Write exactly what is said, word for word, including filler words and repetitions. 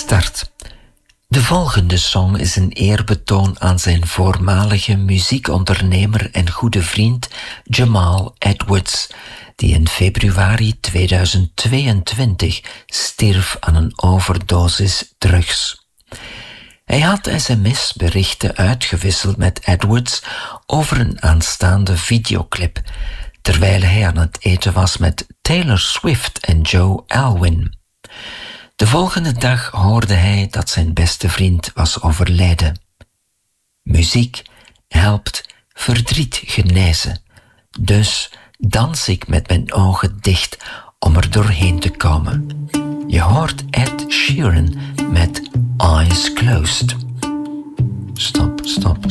start. De volgende song is een eerbetoon aan zijn voormalige muziekondernemer en goede vriend Jamal Edwards, die in februari tweeduizend tweeëntwintig stierf aan een overdosis drugs. Hij had sms-berichten uitgewisseld met Edwards over een aanstaande videoclip, terwijl hij aan het eten was met Taylor Swift en Joe Alwyn. De volgende dag hoorde hij dat zijn beste vriend was overleden. Muziek helpt verdriet genezen, dus dans ik met mijn ogen dicht om er doorheen te komen. Je hoort Ed Sheeran met Eyes Closed. Stop, stop.